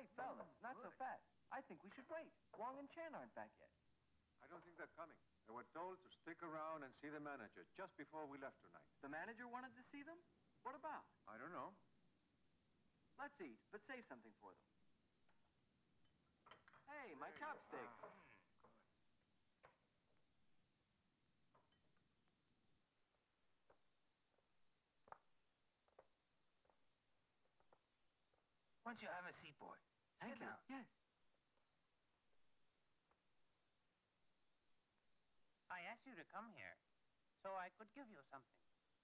Hey, fellas, not so fast. I think we should wait. Wong and Chan aren't back yet. I don't think they're coming. They were told to stick around and see the manager just before we left tonight. The manager wanted to see them? What about? I don't know. Let's eat, but save something for them. Hey, my chopstick. Why don't you have a seat, boy? Thank you. Yes. I asked you to come here so I could give you something.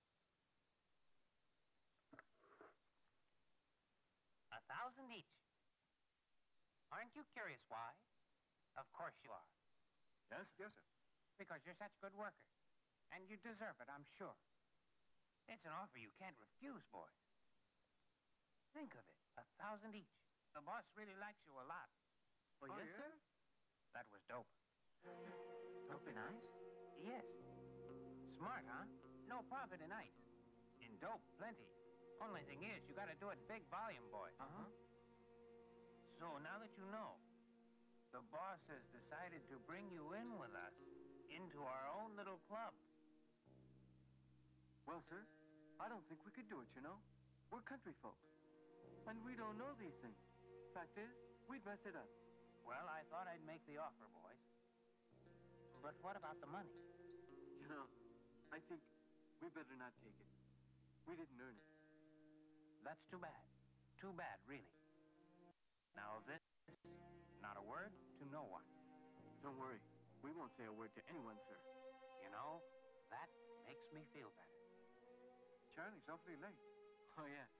1,000 each. Aren't you curious why? Of course you are. Yes? Yes, sir. Because you're such good workers. And you deserve it, I'm sure. It's an offer you can't refuse, boys. Think of it, 1,000 each. The boss really likes you a lot. Oh, yes, yeah? sir? That was dope. Dope and ice? Yes. Smart, huh? No profit in ice. In dope, plenty. Only thing is, you gotta do it big volume, boys. Uh-huh. So now that you know, the boss has decided to bring you in with us into our own little club. Well, sir, I don't think we could do it, you know. We're country folk. And we don't know these things. Fact is, we'd mess it up. Well, I thought I'd make the offer, boys. But what about the money? You know, I think we better not take it. We didn't earn it. That's too bad. Too bad, really. Now, this, not a word to no one. Don't worry. We won't say a word to anyone, sir. You know, that makes me feel better. Chan, it's awfully late. Oh, yeah.